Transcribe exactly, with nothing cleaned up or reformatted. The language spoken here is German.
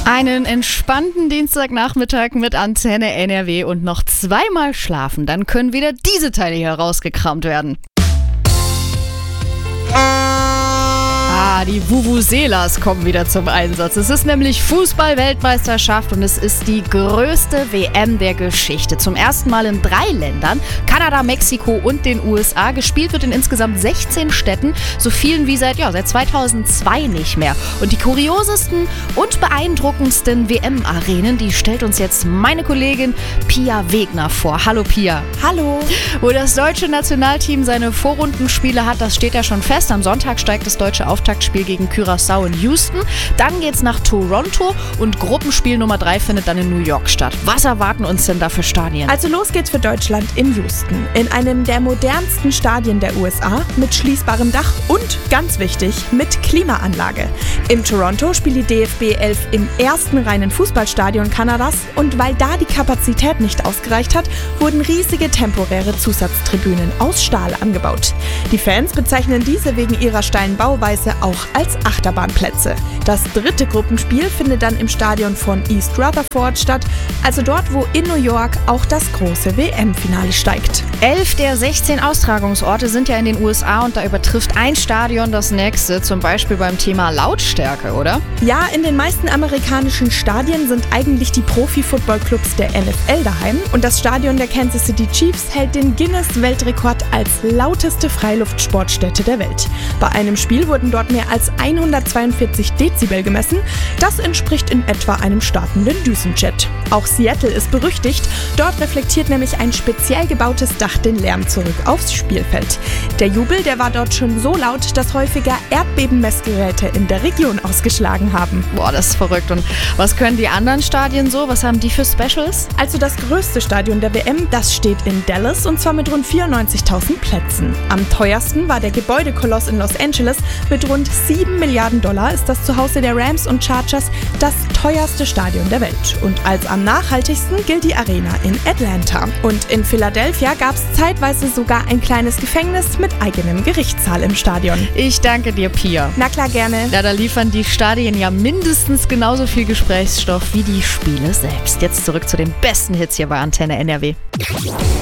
Einen entspannten Dienstagnachmittag mit Antenne N R W und noch zweimal schlafen. Dann können wieder diese Teile hier rausgekramt werden. Ah, die Vuvuzelas kommen wieder zum Einsatz. Es ist nämlich Fußball-Weltmeisterschaft und es ist die größte W M der Geschichte. Zum ersten Mal in drei Ländern, Kanada, Mexiko und den U S A. Gespielt wird in insgesamt sechzehn Städten, so vielen wie seit, ja, seit zweitausendzwei nicht mehr. Und die kuriosesten und beeindruckendsten W M-Arenen, die stellt uns jetzt meine Kollegin Pia Wegner vor. Hallo Pia. Hallo. Wo das deutsche Nationalteam seine Vorrundenspiele hat, das steht ja schon fest. Am Sonntag steigt das deutsche Auftaktspiel gegen Curaçao in Houston. Dann geht's nach Toronto und Gruppenspiel Nummer drei findet dann in New York statt. Was erwarten uns denn da für Stadien? Also los geht's für Deutschland in Houston. In einem der modernsten Stadien der U S A mit schließbarem Dach und, ganz wichtig, mit Klimaanlage. In Toronto spielt die D F B elf im ersten reinen Fußballstadion Kanadas und weil da die Kapazität nicht ausgereicht hat, wurden riesige temporäre Zusatztribünen aus Stahl angebaut. Die Fans bezeichnen diese wegen ihrer steilen Bauweise auch als Achterbahnplätze. Das dritte Gruppenspiel findet dann im Stadion von East Rutherford statt, also dort, wo in New York auch das große W M-Finale steigt. Elf der sechzehn Austragungsorte sind ja in den U S A und da übertrifft ein Stadion das nächste, zum Beispiel beim Thema Lautstärke, oder? Ja, in den meisten amerikanischen Stadien sind eigentlich die Profi-Football-Clubs der N F L daheim und das Stadion der Kansas City Chiefs hält den Guinness-Weltrekord als lauteste Freiluftsportstätte der Welt. Bei einem Spiel wurden dort mehr als hundertzweiundvierzig Dezibel gemessen. Das entspricht in etwa einem startenden Düsenjet. Auch Seattle ist berüchtigt. Dort reflektiert nämlich ein speziell gebautes Dach den Lärm zurück aufs Spielfeld. Der Jubel, der war dort schon so laut, dass häufiger Erdbebenmessgeräte in der Region ausgeschlagen haben. Boah, das ist verrückt. Und was können die anderen Stadien so? Was haben die für Specials? Also das größte Stadion der W M, das steht in Dallas und zwar mit rund vierundneunzigtausend Plätzen. Am teuersten war der Gebäudekoloss in Los Angeles. Mit rund sieben Milliarden Dollar ist das Zuhause der Rams und Chargers das teuerste Stadion der Welt. Und als am nachhaltigsten gilt die Arena in Atlanta. Und in Philadelphia gab es zeitweise sogar ein kleines Gefängnis mit eigenem Gerichtssaal im Stadion. Ich danke dir, Pia. Na klar, gerne. Ja, da liefern die Stadien ja mindestens genauso viel Gesprächsstoff wie die Spiele selbst. Jetzt zurück zu den besten Hits hier bei Antenne N R W.